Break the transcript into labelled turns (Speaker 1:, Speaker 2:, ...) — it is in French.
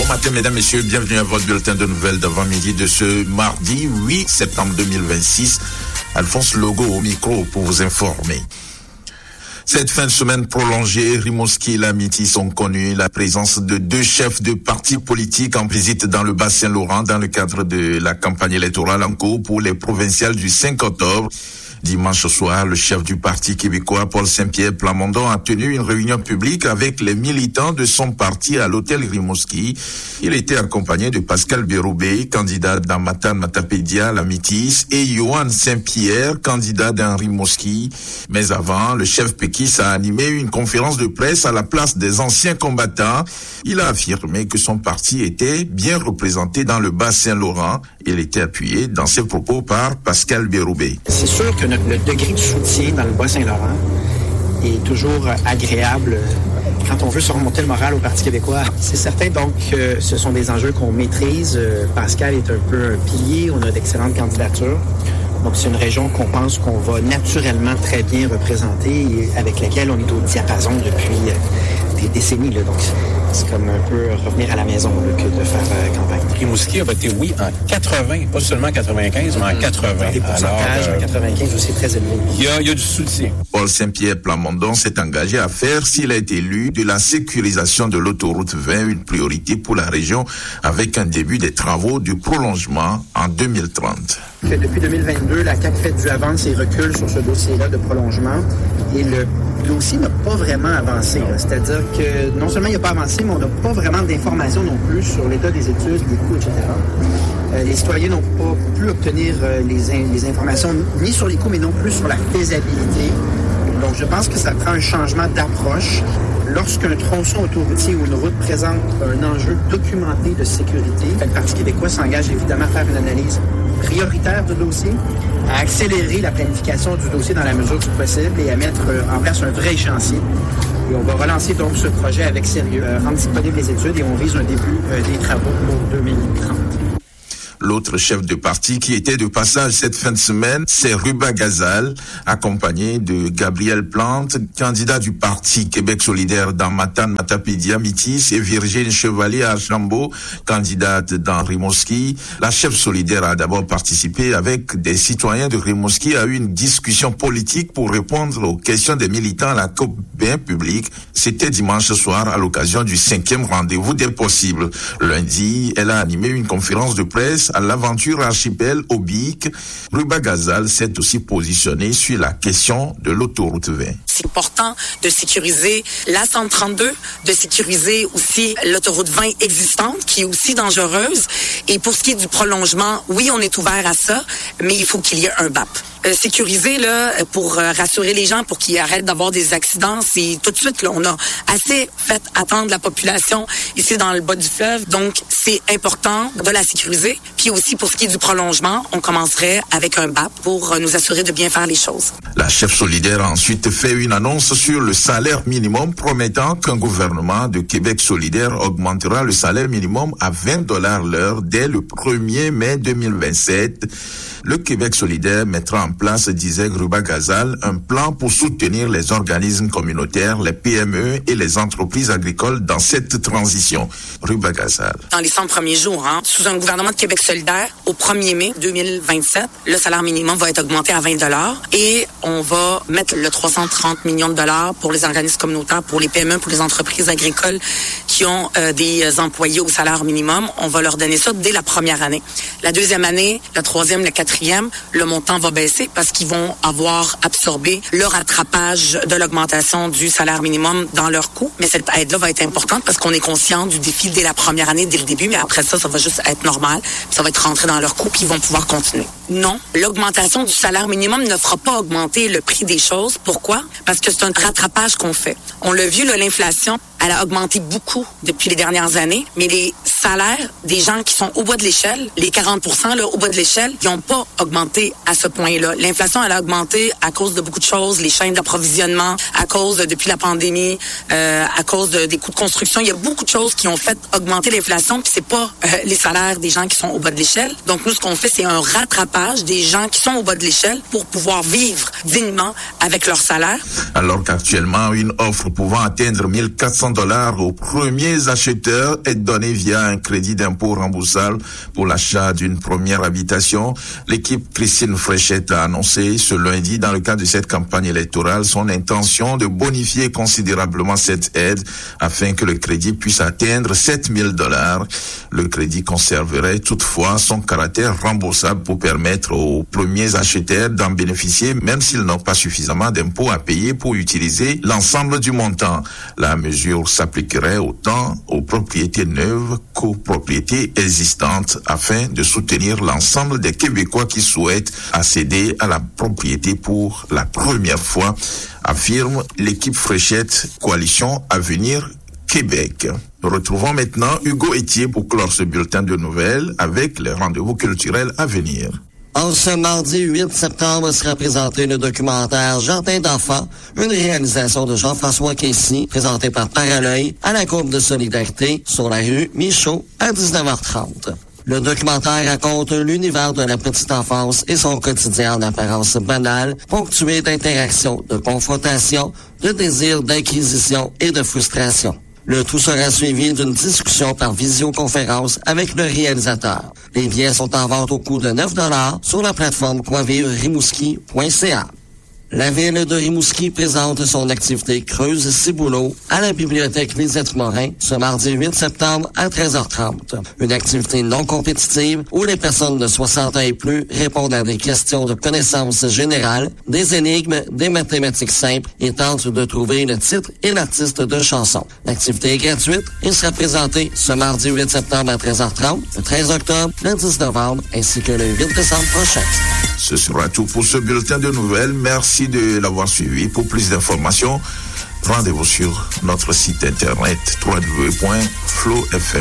Speaker 1: matin, mesdames, messieurs, bienvenue à votre bulletin de nouvelles d'avant-midi de ce mardi 8 septembre 2026. Alphonse Logo au micro pour vous informer. Cette fin de semaine prolongée, Rimouski et la Métis ont connu la présence de deux chefs de partis politiques en visite dans le Bas-Saint-Laurent dans le cadre de la campagne électorale en cours pour les provinciales du 5 octobre. Dimanche soir, le chef du Parti québécois, Paul Saint-Pierre Plamondon, a tenu une réunion publique avec les militants de son parti à l'hôtel Rimouski. Il était accompagné de Pascal Béroubé, candidat dans Matane-Matapédia, la Métis, et Johan Saint-Pierre, candidat dans Rimouski. Mais avant, le chef péquiste a animé une conférence de presse à la place des anciens combattants. Il a affirmé que son parti était bien représenté dans le Bas-Saint-Laurent. Il était appuyé dans ses propos par Pascal Béroubé.
Speaker 2: C'est sûr que le degré de soutien dans le Bas-Saint-Laurent est toujours agréable quand on veut se remonter le moral au Parti québécois. C'est certain donc que ce sont des enjeux qu'on maîtrise. Pascal est un peu un pilier, on a d'excellentes candidatures. Donc c'est une région qu'on pense qu'on va naturellement très bien représenter et avec laquelle on est au diapason depuis des décennies. Là. Donc c'est comme un peu revenir à la maison là, que de faire campagne.
Speaker 3: Rimouski a voté oui en 80, pas seulement 95, mais en 80.
Speaker 2: Des pourcentages en 95 aussi très élevés.
Speaker 3: Il y a du soutien.
Speaker 1: Paul Saint-Pierre Plamondon s'est engagé à faire, s'il a été élu, de la sécurisation de l'autoroute 20 une priorité pour la région avec un début des travaux du prolongement en 2030.
Speaker 2: Que depuis 2022, la CAQ fait du avance et recule sur ce dossier-là de prolongement et le dossier n'a pas vraiment avancé. C'est-à-dire que non seulement il n'a pas avancé, mais on n'a pas vraiment d'informations non plus sur l'état des études, les coûts, etc. Les citoyens n'ont pas pu obtenir les informations ni sur les coûts, mais non plus sur la faisabilité. Donc je pense que ça prend un changement d'approche. Lorsqu'un tronçon autoroutier ou une route présente un enjeu documenté de sécurité, le Parti québécois s'engage évidemment à faire une analyse prioritaire du dossier, à accélérer la planification du dossier dans la mesure du possible et à mettre en place un vrai échéancier. Et on va relancer donc ce projet avec sérieux, rendre disponibles les études et on vise un début des travaux pour 2030.
Speaker 1: L'autre chef de parti qui était de passage cette fin de semaine, c'est Ruba Gazal, accompagné de Gabriel Plante, candidat du Parti Québec solidaire dans Matane-Matapédia, Métis, et Virginie Chevalier Archambault, candidate dans Rimouski. La chef solidaire a d'abord participé avec des citoyens de Rimouski à une discussion politique pour répondre aux questions des militants à la COP bien publique. C'était dimanche soir à l'occasion du 5e rendez-vous des possibles. Lundi, elle a animé une conférence de presse à l'aventure archipel au BIC. Ruba Gazal s'est aussi positionné sur la question de l'autoroute 20.
Speaker 4: C'est important de sécuriser la 132, de sécuriser aussi l'autoroute 20 existante, qui est aussi dangereuse. Et pour ce qui est du prolongement, oui, on est ouvert à ça, mais il faut qu'il y ait un BAP. Sécuriser là pour rassurer les gens, pour qu'ils arrêtent d'avoir des accidents, c'est tout de suite là, on a assez fait attendre la population ici dans le bas du fleuve, donc c'est important de la sécuriser. Puis aussi pour ce qui est du prolongement, on commencerait avec un BAP pour nous assurer de bien faire les choses.
Speaker 1: La chef solidaire a ensuite fait une annonce sur le salaire minimum, promettant qu'un gouvernement de Québec solidaire augmentera le salaire minimum à $20 l'heure dès le 1er mai 2027. Le Québec solidaire mettra en place, disait Ruba Gazal, un plan pour soutenir les organismes communautaires, les PME et les entreprises agricoles dans cette transition. Ruba Gazal.
Speaker 4: Dans les 100 premiers jours, sous un gouvernement de Québec solidaire, au 1er mai 2027, le salaire minimum va être augmenté à $20 et on va mettre le 330 millions de dollars pour les organismes communautaires, pour les PME, pour les entreprises agricoles qui ont des employés au salaire minimum. On va leur donner ça dès la première année. La deuxième année, la troisième, la quatrième, le montant va baisser parce qu'ils vont avoir absorbé le rattrapage de l'augmentation du salaire minimum dans leur coût. Mais cette aide-là va être importante parce qu'on est conscient du défi dès la première année, dès le début, mais après ça, ça va juste être normal. Ça va être rentré dans leur coût puis ils vont pouvoir continuer. Non, l'augmentation du salaire minimum ne fera pas augmenter le prix des choses. Pourquoi? Parce que c'est un rattrapage qu'on fait. On l'a vu, là, l'inflation, elle a augmenté beaucoup depuis les dernières années, mais les salaires des gens qui sont au bas de l'échelle, les 40% là, au bas de l'échelle, ils n'ont pas augmenté à ce point-là. L'inflation, elle a augmenté à cause de beaucoup de choses, les chaînes d'approvisionnement, à cause depuis la pandémie, à cause des coûts de construction. Il y a beaucoup de choses qui ont fait augmenter l'inflation, puis c'est pas les salaires des gens qui sont au bas de l'échelle. Donc nous, ce qu'on fait, c'est un rattrapage des gens qui sont au bas de l'échelle pour pouvoir vivre dignement avec leur salaire.
Speaker 1: Alors qu'actuellement, une offre pouvant atteindre 1 400 $200 aux premiers acheteurs est donné via un crédit d'impôt remboursable pour l'achat d'une première habitation. L'équipe Christine Fréchette a annoncé ce lundi, dans le cadre de cette campagne électorale, son intention de bonifier considérablement cette aide afin que le crédit puisse atteindre $7,000. Le crédit conserverait toutefois son caractère remboursable pour permettre aux premiers acheteurs d'en bénéficier, même s'ils n'ont pas suffisamment d'impôts à payer pour utiliser l'ensemble du montant. La mesure s'appliquerait autant aux propriétés neuves qu'aux propriétés existantes afin de soutenir l'ensemble des Québécois qui souhaitent accéder à la propriété pour la première fois, affirme l'équipe Fréchette Coalition Avenir Québec. Retrouvons maintenant Hugo Etier pour clore ce bulletin de nouvelles avec les rendez-vous culturels à venir.
Speaker 5: En ce mardi 8 septembre sera présenté le documentaire Jardin d'enfants, une réalisation de Jean-François Casey, présenté par Parallèle à la Courbe de Solidarité sur la rue Michaud à 19h30. Le documentaire raconte l'univers de la petite enfance et son quotidien en apparence banale, ponctué d'interactions, de confrontations, de désirs d'acquisition et de frustration. Le tout sera suivi d'une discussion par visioconférence avec le réalisateur. Les billets sont en vente au coût de 9$ sur la plateforme coinvillerimouski.ca. La ville de Rimouski présente son activité Creuse Ciboulot à la bibliothèque Lisette-Morin ce mardi 8 septembre à 13h30. Une activité non compétitive où les personnes de 60 ans et plus répondent à des questions de connaissances générales, des énigmes, des mathématiques simples et tentent de trouver le titre et l'artiste de chanson. L'activité est gratuite et sera présentée ce mardi 8 septembre à 13h30, le 13 octobre, le 10 novembre ainsi que le 8 décembre prochain.
Speaker 1: Ce sera tout pour ce bulletin de nouvelles. Merci de l'avoir suivi. Pour plus d'informations, rendez-vous sur notre site internet www.flowfm.ca.